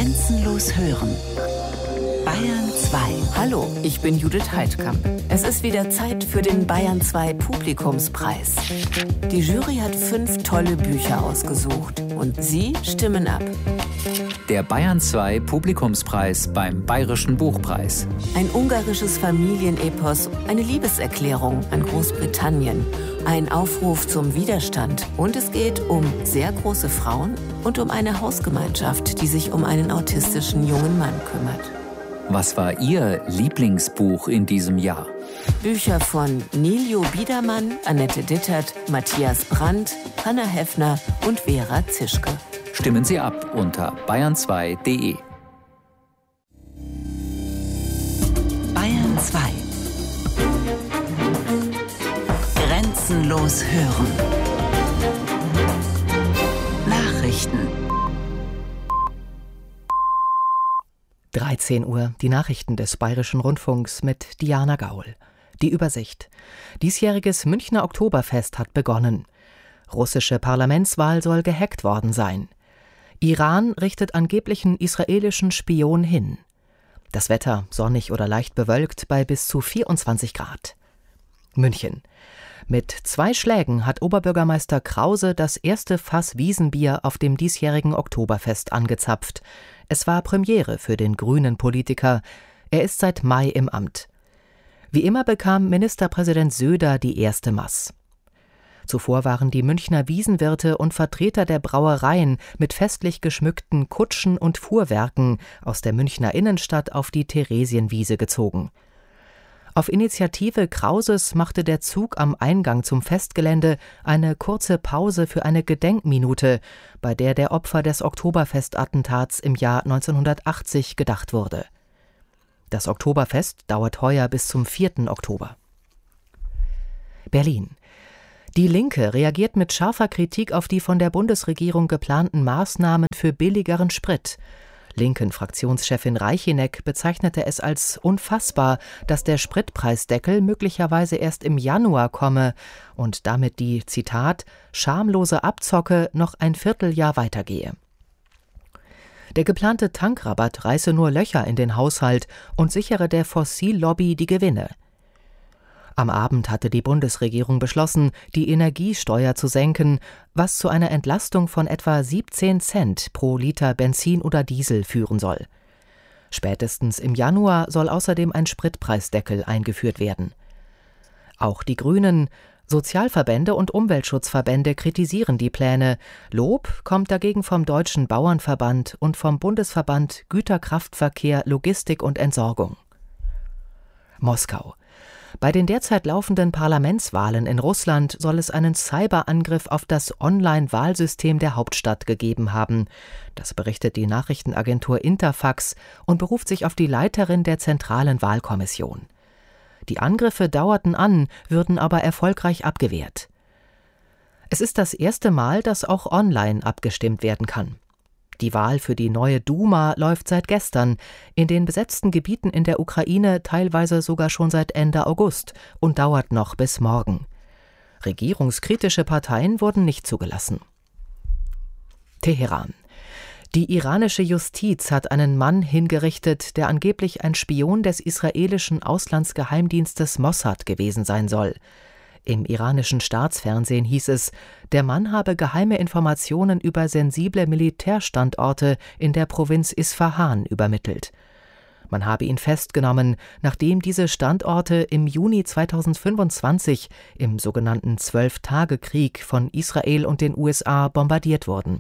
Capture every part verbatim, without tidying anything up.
Grenzenlos hören. Bayern zwei. Hallo, ich bin Judith Heidkamp. Es ist wieder Zeit für den Bayern zwei Publikumspreis. Die Jury hat fünf tolle Bücher ausgesucht und Sie stimmen ab. Der Bayern zwei Publikumspreis beim Bayerischen Buchpreis. Ein ungarisches Familienepos, eine Liebeserklärung an Großbritannien, ein Aufruf zum Widerstand und es geht um sehr große Frauen und um eine Hausgemeinschaft, die sich um einen autistischen jungen Mann kümmert. Was war Ihr Lieblingsbuch in diesem Jahr? Bücher von Niljo Biedermann, Annette Dittert, Matthias Brandt, Hanna Heffner und Vera Zischke. Stimmen Sie ab unter bayern zwei punkt de. Bayern zwei. Grenzenlos hören. Nachrichten. dreizehn Uhr, die Nachrichten des Bayerischen Rundfunks mit Diana Gaul. Die Übersicht. Diesjähriges Münchner Oktoberfest hat begonnen. Russische Parlamentswahl soll gehackt worden sein. Iran richtet angeblichen israelischen Spion hin. Das Wetter sonnig oder leicht bewölkt bei bis zu vierundzwanzig Grad. München. Mit zwei Schlägen hat Oberbürgermeister Krause das erste Fass Wiesenbier auf dem diesjährigen Oktoberfest angezapft. Es war Premiere für den grünen Politiker. Er ist seit Mai im Amt. Wie immer bekam Ministerpräsident Söder die erste Maß. Zuvor waren die Münchner Wiesenwirte und Vertreter der Brauereien mit festlich geschmückten Kutschen und Fuhrwerken aus der Münchner Innenstadt auf die Theresienwiese gezogen. Auf Initiative Krauses machte der Zug am Eingang zum Festgelände eine kurze Pause für eine Gedenkminute, bei der der Opfer des Oktoberfestattentats im Jahr neunzehnhundertachtzig gedacht wurde. Das Oktoberfest dauert heuer bis zum vierten Oktober. Berlin. Die Linke reagiert mit scharfer Kritik auf die von der Bundesregierung geplanten Maßnahmen für billigeren Sprit. Linken-Fraktionschefin Reicheneck bezeichnete es als unfassbar, dass der Spritpreisdeckel möglicherweise erst im Januar komme und damit die, Zitat, schamlose Abzocke noch ein Vierteljahr weitergehe. Der geplante Tankrabatt reiße nur Löcher in den Haushalt und sichere der Fossillobby die Gewinne. Am Abend hatte die Bundesregierung beschlossen, die Energiesteuer zu senken, was zu einer Entlastung von etwa siebzehn Cent pro Liter Benzin oder Diesel führen soll. Spätestens im Januar soll außerdem ein Spritpreisdeckel eingeführt werden. Auch die Grünen, Sozialverbände und Umweltschutzverbände kritisieren die Pläne. Lob kommt dagegen vom Deutschen Bauernverband und vom Bundesverband Güterkraftverkehr, Logistik und Entsorgung. Moskau. Bei den derzeit laufenden Parlamentswahlen in Russland soll es einen Cyberangriff auf das Online-Wahlsystem der Hauptstadt gegeben haben. Das berichtet die Nachrichtenagentur Interfax und beruft sich auf die Leiterin der Zentralen Wahlkommission. Die Angriffe dauerten an, würden aber erfolgreich abgewehrt. Es ist das erste Mal, dass auch online abgestimmt werden kann. Die Wahl für die neue Duma läuft seit gestern, in den besetzten Gebieten in der Ukraine teilweise sogar schon seit Ende August und dauert noch bis morgen. Regierungskritische Parteien wurden nicht zugelassen. Teheran. Die iranische Justiz hat einen Mann hingerichtet, der angeblich ein Spion des israelischen Auslandsgeheimdienstes Mossad gewesen sein soll. Im iranischen Staatsfernsehen hieß es, der Mann habe geheime Informationen über sensible Militärstandorte in der Provinz Isfahan übermittelt. Man habe ihn festgenommen, nachdem diese Standorte im Juni zweitausendfünfundzwanzig im sogenannten Zwölf-Tage-Krieg von Israel und den U S A bombardiert wurden.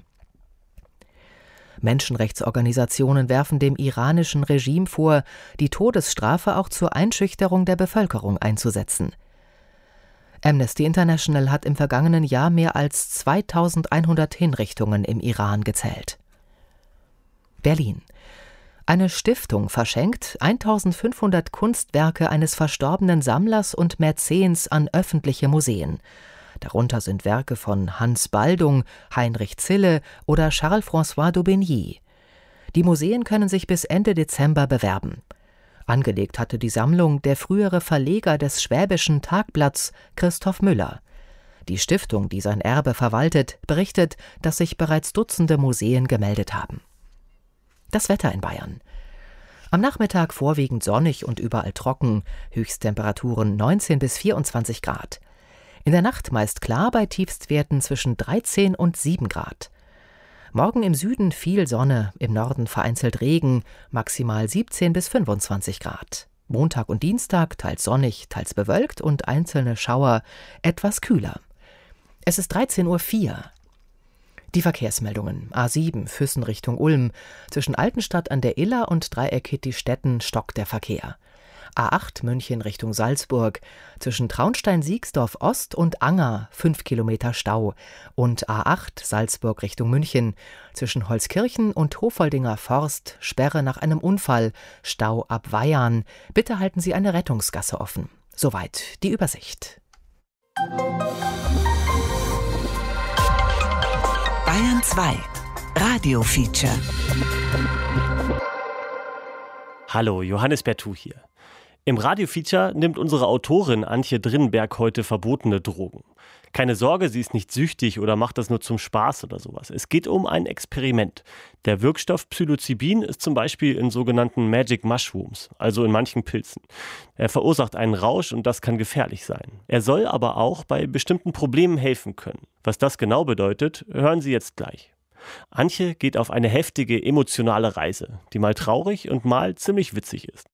Menschenrechtsorganisationen werfen dem iranischen Regime vor, die Todesstrafe auch zur Einschüchterung der Bevölkerung einzusetzen. Amnesty International hat im vergangenen Jahr mehr als zweitausendeinhundert Hinrichtungen im Iran gezählt. Berlin. Eine Stiftung verschenkt eintausendfünfhundert Kunstwerke eines verstorbenen Sammlers und Mäzens an öffentliche Museen. Darunter sind Werke von Hans Baldung, Heinrich Zille oder Charles-François d'Aubigny. Die Museen können sich bis Ende Dezember bewerben. Angelegt hatte die Sammlung der frühere Verleger des Schwäbischen Tagblatts, Christoph Müller. Die Stiftung, die sein Erbe verwaltet, berichtet, dass sich bereits Dutzende Museen gemeldet haben. Das Wetter in Bayern. Am Nachmittag vorwiegend sonnig und überall trocken, Höchsttemperaturen neunzehn bis vierundzwanzig Grad. In der Nacht meist klar bei Tiefstwerten zwischen dreizehn und sieben Grad. Morgen im Süden viel Sonne, im Norden vereinzelt Regen, maximal siebzehn bis fünfundzwanzig Grad. Montag und Dienstag teils sonnig, teils bewölkt und einzelne Schauer, etwas kühler. Es ist dreizehn Uhr vier. Die Verkehrsmeldungen. A sieben, Füssen Richtung Ulm. Zwischen Altenstadt an der Iller und Dreieck Hitti-Stetten stockt der Verkehr. A acht, München Richtung Salzburg. Zwischen Traunstein-Siegsdorf Ost und Anger fünf Kilometer Stau. Und A acht, Salzburg Richtung München. Zwischen Holzkirchen und Hofoldinger Forst Sperre nach einem Unfall. Stau ab Weyarn. Bitte halten Sie eine Rettungsgasse offen. Soweit die Übersicht. Bayern zwei. Radio-Feature. Hallo, Johannes Bertou hier. Im Radio-Feature nimmt unsere Autorin Antje Drinnenberg heute verbotene Drogen. Keine Sorge, sie ist nicht süchtig oder macht das nur zum Spaß oder sowas. Es geht um ein Experiment. Der Wirkstoff Psilocybin ist zum Beispiel in sogenannten Magic Mushrooms, also in manchen Pilzen. Er verursacht einen Rausch und das kann gefährlich sein. Er soll aber auch bei bestimmten Problemen helfen können. Was das genau bedeutet, hören Sie jetzt gleich. Antje geht auf eine heftige emotionale Reise, die mal traurig und mal ziemlich witzig ist.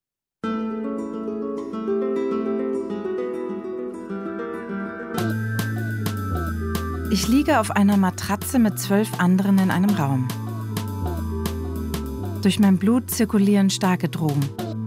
Ich liege auf einer Matratze mit zwölf anderen in einem Raum. Durch mein Blut zirkulieren starke Drogen.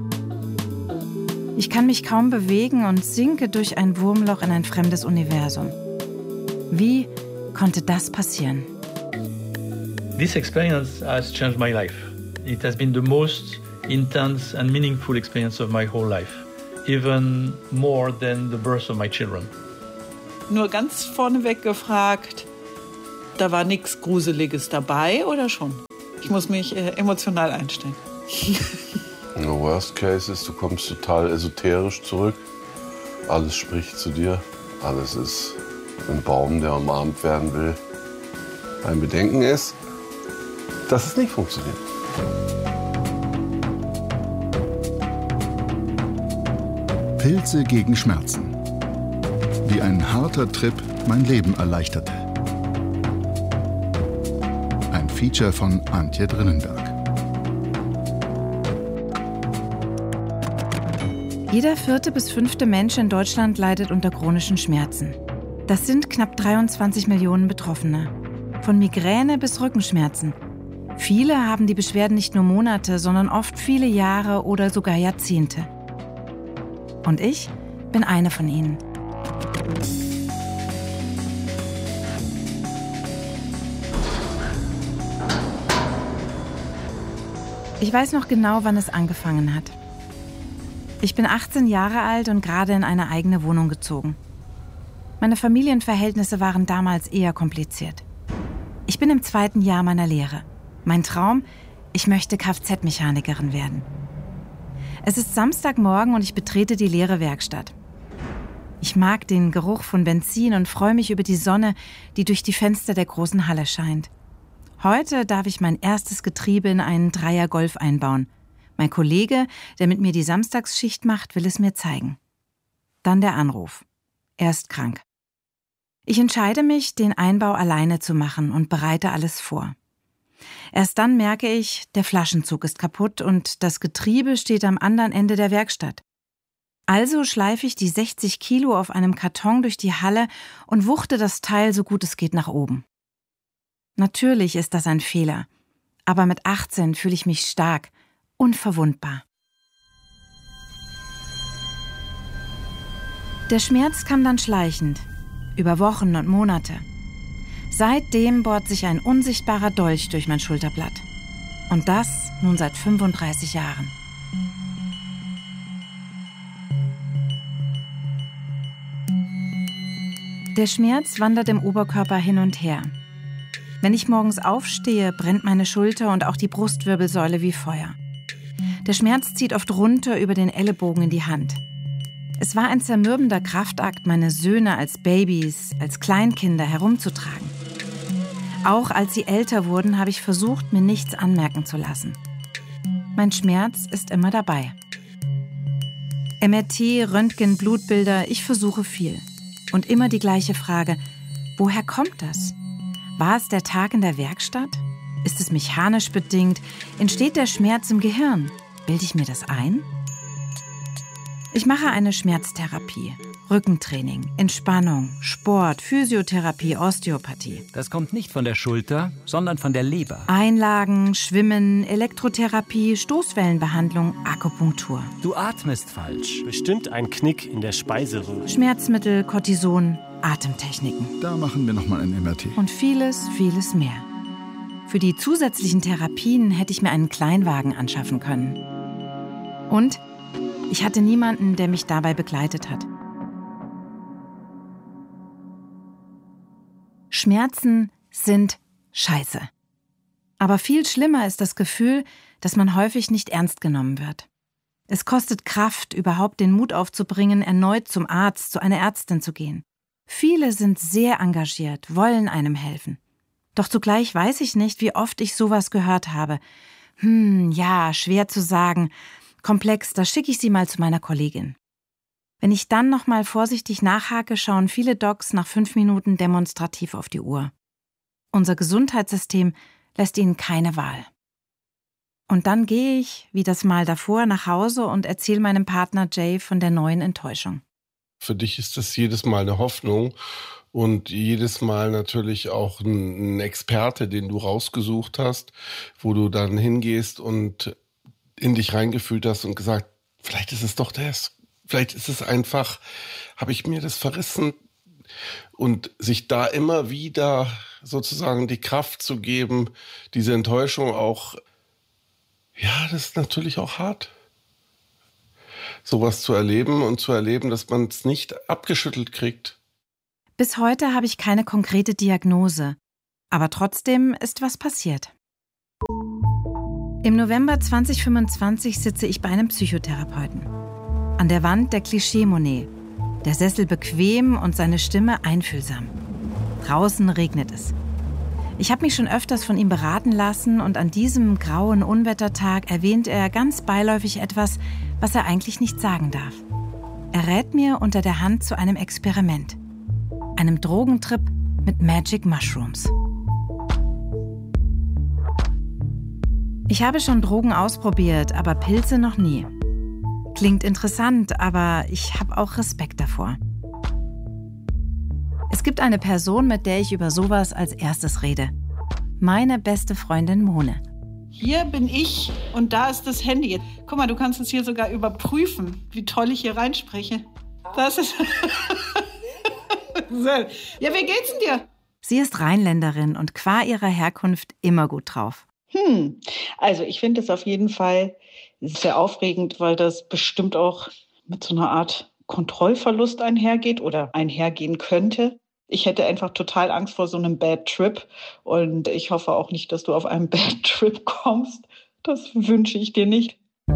Ich kann mich kaum bewegen und sinke durch ein Wurmloch in ein fremdes Universum. Wie konnte das passieren? This experience has changed my life. It has been the most intense and meaningful experience of my whole life. Even more than the birth of my children. Nur ganz vorneweg gefragt, da war nichts Gruseliges dabei oder schon? Ich muss mich äh, emotional einstellen. The worst case ist, du kommst total esoterisch zurück. Alles spricht zu dir. Alles ist ein Baum, der umarmt werden will. Mein Bedenken ist, dass es nicht funktioniert. Pilze gegen Schmerzen. Wie ein harter Trip mein Leben erleichterte. Ein Feature von Antje Drinnenberg. Jeder vierte bis fünfte Mensch in Deutschland leidet unter chronischen Schmerzen. Das sind knapp dreiundzwanzig Millionen Betroffene. Von Migräne bis Rückenschmerzen. Viele haben die Beschwerden nicht nur Monate, sondern oft viele Jahre oder sogar Jahrzehnte. Und ich bin eine von ihnen. Ich weiß noch genau, wann es angefangen hat. Ich bin achtzehn Jahre alt und gerade in eine eigene Wohnung gezogen. Meine Familienverhältnisse waren damals eher kompliziert. Ich bin im zweiten Jahr meiner Lehre. Mein Traum, ich möchte Kfz-Mechanikerin werden. Es ist Samstagmorgen und ich betrete die leere Werkstatt. Ich mag den Geruch von Benzin und freue mich über die Sonne, die durch die Fenster der großen Halle scheint. Heute darf ich mein erstes Getriebe in einen Dreier Golf einbauen. Mein Kollege, der mit mir die Samstagsschicht macht, will es mir zeigen. Dann der Anruf. Er ist krank. Ich entscheide mich, den Einbau alleine zu machen und bereite alles vor. Erst dann merke ich, der Flaschenzug ist kaputt und das Getriebe steht am anderen Ende der Werkstatt. Also schleife ich die sechzig Kilo auf einem Karton durch die Halle und wuchte das Teil so gut es geht nach oben. Natürlich ist das ein Fehler, aber mit achtzehn fühle ich mich stark, unverwundbar. Der Schmerz kam dann schleichend, über Wochen und Monate. Seitdem bohrt sich ein unsichtbarer Dolch durch mein Schulterblatt. Und das nun seit fünfunddreißig Jahren. Der Schmerz wandert im Oberkörper hin und her. Wenn ich morgens aufstehe, brennt meine Schulter und auch die Brustwirbelsäule wie Feuer. Der Schmerz zieht oft runter über den Ellenbogen in die Hand. Es war ein zermürbender Kraftakt, meine Söhne als Babys, als Kleinkinder herumzutragen. Auch als sie älter wurden, habe ich versucht, mir nichts anmerken zu lassen. Mein Schmerz ist immer dabei. M R T, Röntgen, Blutbilder, ich versuche viel. Und immer die gleiche Frage: Woher kommt das? War es der Tag in der Werkstatt? Ist es mechanisch bedingt? Entsteht der Schmerz im Gehirn? Bilde ich mir das ein? Ich mache eine Schmerztherapie, Rückentraining, Entspannung, Sport, Physiotherapie, Osteopathie. Das kommt nicht von der Schulter, sondern von der Leber. Einlagen, Schwimmen, Elektrotherapie, Stoßwellenbehandlung, Akupunktur. Du atmest falsch. Bestimmt ein Knick in der Speiseröhre. Schmerzmittel, Cortison, Atemtechniken. Da machen wir nochmal ein M R T. Und vieles, vieles mehr. Für die zusätzlichen Therapien hätte ich mir einen Kleinwagen anschaffen können. Und ich hatte niemanden, der mich dabei begleitet hat. Schmerzen sind scheiße. Aber viel schlimmer ist das Gefühl, dass man häufig nicht ernst genommen wird. Es kostet Kraft, überhaupt den Mut aufzubringen, erneut zum Arzt, zu einer Ärztin zu gehen. Viele sind sehr engagiert, wollen einem helfen. Doch zugleich weiß ich nicht, wie oft ich sowas gehört habe. Hm, ja, schwer zu sagen. Komplex, da schicke ich Sie mal zu meiner Kollegin. Wenn ich dann noch mal vorsichtig nachhake, schauen viele Docs nach fünf Minuten demonstrativ auf die Uhr. Unser Gesundheitssystem lässt ihnen keine Wahl. Und dann gehe ich, wie das Mal davor, nach Hause und erzähle meinem Partner Jay von der neuen Enttäuschung. Für dich ist das jedes Mal eine Hoffnung und jedes Mal natürlich auch ein Experte, den du rausgesucht hast, wo du dann hingehst und in dich reingefühlt hast und gesagt, vielleicht ist es doch das. Vielleicht ist es einfach, habe ich mir das verrissen? Und sich da immer wieder sozusagen die Kraft zu geben, diese Enttäuschung auch, ja, das ist natürlich auch hart. Sowas zu erleben und zu erleben, dass man es nicht abgeschüttelt kriegt. Bis heute habe ich keine konkrete Diagnose, aber trotzdem ist was passiert. Im November zwanzig fünfundzwanzig sitze ich bei einem Psychotherapeuten. An der Wand der Klischee-Monet. Der Sessel bequem und seine Stimme einfühlsam. Draußen regnet es. Ich habe mich schon öfters von ihm beraten lassen und an diesem grauen Unwettertag erwähnt er ganz beiläufig etwas, was er eigentlich nicht sagen darf. Er rät mir unter der Hand zu einem Experiment. Einem Drogentrip mit Magic Mushrooms. Ich habe schon Drogen ausprobiert, aber Pilze noch nie. Klingt interessant, aber ich habe auch Respekt davor. Es gibt eine Person, mit der ich über sowas als erstes rede. Meine beste Freundin Mone. Hier bin ich und da ist das Handy. Guck mal, du kannst es hier sogar überprüfen, wie toll ich hier reinspreche. Das ist... Ja, wie geht's denn dir? Sie ist Rheinländerin und qua ihrer Herkunft immer gut drauf. Hm, also ich finde es auf jeden Fall sehr aufregend, weil das bestimmt auch mit so einer Art Kontrollverlust einhergeht oder einhergehen könnte. Ich hätte einfach total Angst vor so einem Bad Trip und ich hoffe auch nicht, dass du auf einen Bad Trip kommst. Das wünsche ich dir nicht.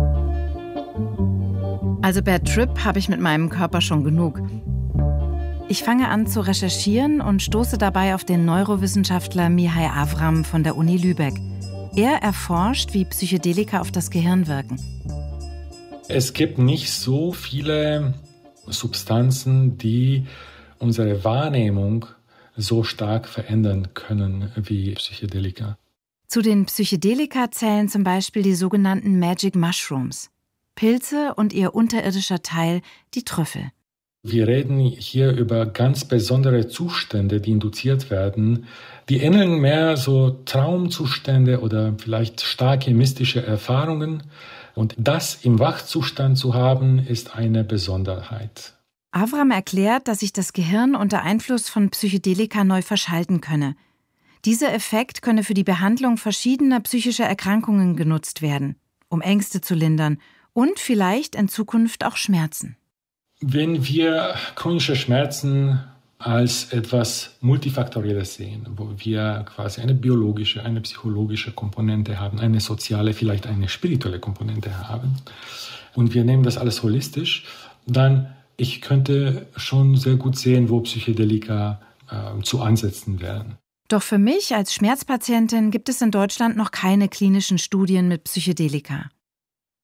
Also Bad Trip habe ich mit meinem Körper schon genug. Ich fange an zu recherchieren und stoße dabei auf den Neurowissenschaftler Mihai Avram von der Uni Lübeck. Er erforscht, wie Psychedelika auf das Gehirn wirken. Es gibt nicht so viele Substanzen, die unsere Wahrnehmung so stark verändern können wie Psychedelika. Zu den Psychedelika zählen zum Beispiel die sogenannten Magic Mushrooms. Pilze und ihr unterirdischer Teil, die Trüffel. Wir reden hier über ganz besondere Zustände, die induziert werden. Die ähneln mehr so Traumzustände oder vielleicht starke mystische Erfahrungen. Und das im Wachzustand zu haben, ist eine Besonderheit. Avram erklärt, dass sich das Gehirn unter Einfluss von Psychedelika neu verschalten könne. Dieser Effekt könne für die Behandlung verschiedener psychischer Erkrankungen genutzt werden, um Ängste zu lindern und vielleicht in Zukunft auch Schmerzen. Wenn wir chronische Schmerzen als etwas Multifaktorielles sehen, wo wir quasi eine biologische, eine psychologische Komponente haben, eine soziale, vielleicht eine spirituelle Komponente haben, und wir nehmen das alles holistisch, dann ich könnte schon sehr gut sehen, wo Psychedelika äh, zu ansetzen wären. Doch für mich als Schmerzpatientin gibt es in Deutschland noch keine klinischen Studien mit Psychedelika.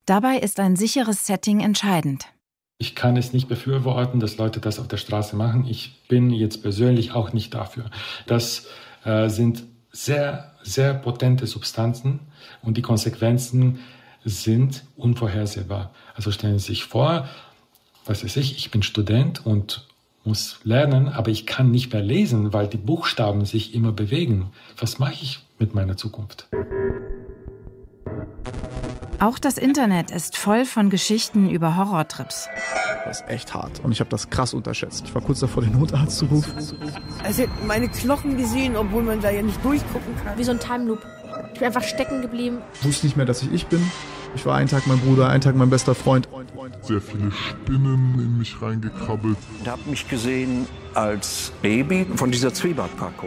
Dabei ist ein sicheres Setting entscheidend. Ich kann es nicht befürworten, dass Leute das auf der Straße machen. Ich bin jetzt persönlich auch nicht dafür. Das äh, sind sehr, sehr potente Substanzen und die Konsequenzen sind unvorhersehbar. Also stellen Sie sich vor, was weiß ich, ich bin Student und muss lernen, aber ich kann nicht mehr lesen, weil die Buchstaben sich immer bewegen. Was mache ich mit meiner Zukunft? Auch das Internet ist voll von Geschichten über Horrortrips. Das ist echt hart und ich habe das krass unterschätzt. Ich war kurz davor, den Notarzt zu rufen. Also meine Knochen gesehen, obwohl man da ja nicht durchgucken kann. Wie so ein Time Loop. Ich bin einfach stecken geblieben. Ich wusste nicht mehr, dass ich ich bin. Ich war einen Tag mein Bruder, einen Tag mein bester Freund. Sehr viele Spinnen in mich reingekrabbelt. Ich habe mich gesehen als Baby von dieser Zwiebackpackung.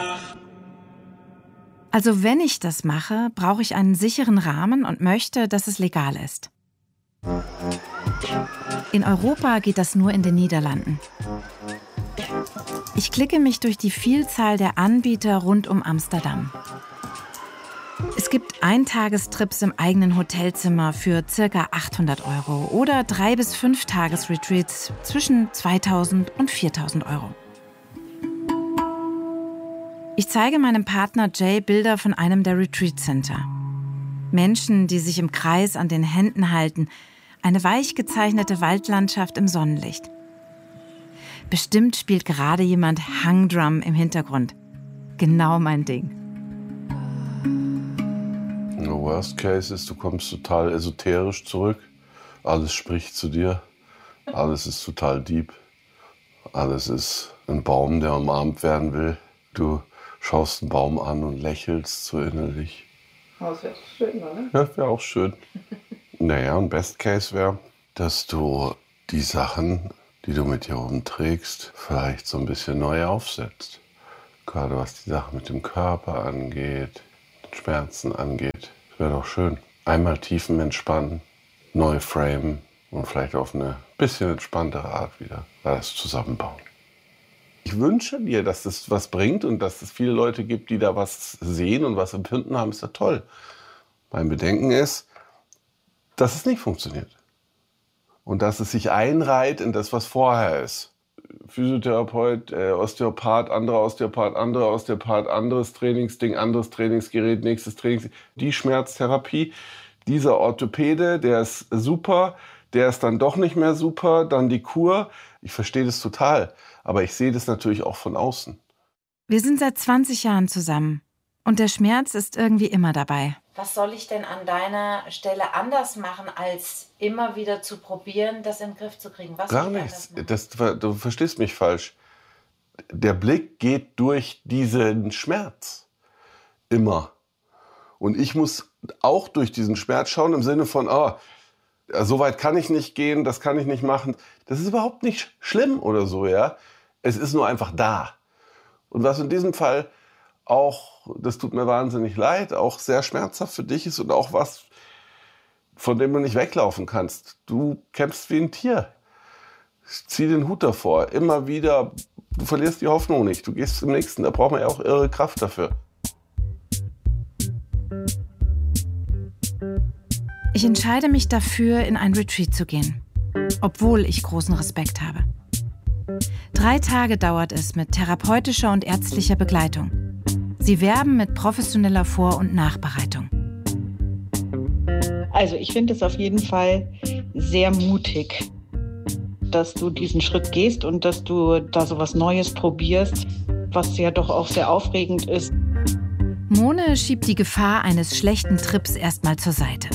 Also wenn ich das mache, brauche ich einen sicheren Rahmen und möchte, dass es legal ist. In Europa geht das nur in den Niederlanden. Ich klicke mich durch die Vielzahl der Anbieter rund um Amsterdam. Es gibt Eintagestrips im eigenen Hotelzimmer für ca. achthundert Euro oder drei bis fünf Tagesretreats zwischen zweitausend und viertausend Euro. Ich zeige meinem Partner Jay Bilder von einem der Retreat Center. Menschen, die sich im Kreis an den Händen halten, eine weich gezeichnete Waldlandschaft im Sonnenlicht. Bestimmt spielt gerade jemand Hangdrum im Hintergrund. Genau mein Ding. The worst case ist, du kommst total esoterisch zurück. Alles spricht zu dir. Alles ist total deep. Alles ist ein Baum, der umarmt werden will. Du schaust einen Baum an und lächelst so innerlich. Oh, das wäre schön, oder? Ja, wäre auch schön. Naja, ein Best Case wäre, dass du die Sachen, die du mit dir rumträgst, vielleicht so ein bisschen neu aufsetzt. Gerade was die Sache mit dem Körper angeht, den Schmerzen angeht. Das wäre doch schön. Einmal tiefen entspannen, neu framen und vielleicht auf eine bisschen entspanntere Art wieder alles zusammenbauen. Ich wünsche dir, dass das was bringt und dass es viele Leute gibt, die da was sehen und was empfinden haben, ist ja toll. Mein Bedenken ist, dass es nicht funktioniert. Und dass es sich einreiht in das, was vorher ist. Physiotherapeut, äh, Osteopath, anderer Osteopath, anderer Osteopath, anderes Trainingsding, anderes Trainingsgerät, nächstes Trainings. Die Schmerztherapie, dieser Orthopäde, der ist super, der ist dann doch nicht mehr super, dann die Kur. Ich verstehe das total, aber ich sehe das natürlich auch von außen. Wir sind seit zwanzig Jahren zusammen und der Schmerz ist irgendwie immer dabei. Was soll ich denn an deiner Stelle anders machen, als immer wieder zu probieren, das in den Griff zu kriegen? Was Gar nichts. Das, du verstehst mich falsch. Der Blick geht durch diesen Schmerz. Immer. Und ich muss auch durch diesen Schmerz schauen im Sinne von, oh, so weit kann ich nicht gehen, das kann ich nicht machen. Das ist überhaupt nicht schlimm oder so, ja. Es ist nur einfach da. Und was in diesem Fall auch, das tut mir wahnsinnig leid, auch sehr schmerzhaft für dich ist und auch was, von dem du nicht weglaufen kannst. Du kämpfst wie ein Tier. Zieh den Hut davor. Immer wieder, du verlierst die Hoffnung nicht. Du gehst zum nächsten. Da braucht man ja auch irre Kraft dafür. Ich entscheide mich dafür, in ein Retreat zu gehen, obwohl ich großen Respekt habe. Drei Tage dauert es mit therapeutischer und ärztlicher Begleitung. Sie werben mit professioneller Vor- und Nachbereitung. Also ich finde es auf jeden Fall sehr mutig, dass du diesen Schritt gehst und dass du da so was Neues probierst, was ja doch auch sehr aufregend ist. Mone schiebt die Gefahr eines schlechten Trips erstmal zur Seite.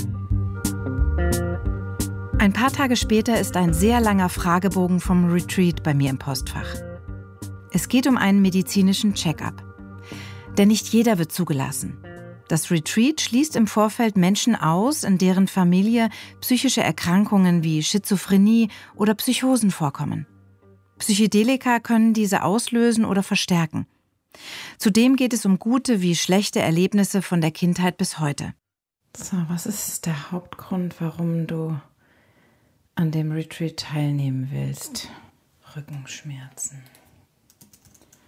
Ein paar Tage später ist ein sehr langer Fragebogen vom Retreat bei mir im Postfach. Es geht um einen medizinischen Check-up. Denn nicht jeder wird zugelassen. Das Retreat schließt im Vorfeld Menschen aus, in deren Familie psychische Erkrankungen wie Schizophrenie oder Psychosen vorkommen. Psychedelika können diese auslösen oder verstärken. Zudem geht es um gute wie schlechte Erlebnisse von der Kindheit bis heute. So, was ist der Hauptgrund, warum du an dem Retreat teilnehmen willst? Rückenschmerzen.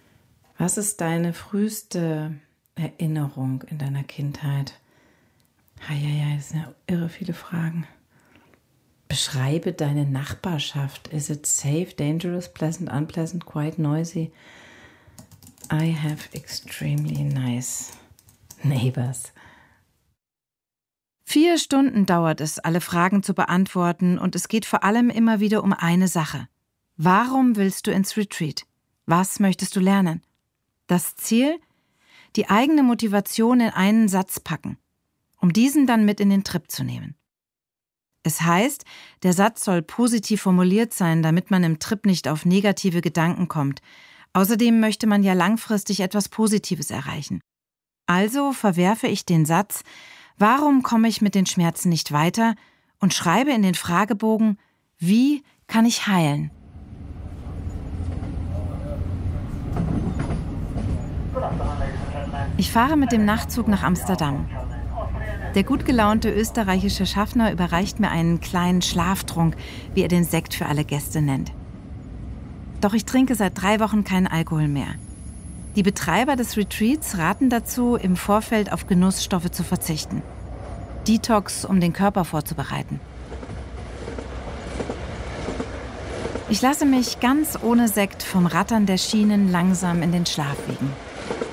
Was ist deine früheste Erinnerung in deiner Kindheit Ja, ja, ja, das sind ja irre viele Fragen. Beschreibe deine Nachbarschaft. Is it safe, dangerous, pleasant, unpleasant, quite noisy? I have extremely nice neighbors. Vier Stunden dauert es, alle Fragen zu beantworten, und es geht vor allem immer wieder um eine Sache. Warum willst du ins Retreat? Was möchtest du lernen? Das Ziel? Die eigene Motivation in einen Satz packen, um diesen dann mit in den Trip zu nehmen. Es heißt, der Satz soll positiv formuliert sein, damit man im Trip nicht auf negative Gedanken kommt. Außerdem möchte man ja langfristig etwas Positives erreichen. Also verwerfe ich den Satz, warum komme ich mit den Schmerzen nicht weiter, und schreibe in den Fragebogen, wie kann ich heilen? Ich fahre mit dem Nachtzug nach Amsterdam. Der gut gelaunte österreichische Schaffner überreicht mir einen kleinen Schlaftrunk, wie er den Sekt für alle Gäste nennt. Doch ich trinke seit drei Wochen keinen Alkohol mehr. Die Betreiber des Retreats raten dazu, im Vorfeld auf Genussstoffe zu verzichten. Detox, um den Körper vorzubereiten. Ich lasse mich ganz ohne Sekt vom Rattern der Schienen langsam in den Schlaf wiegen.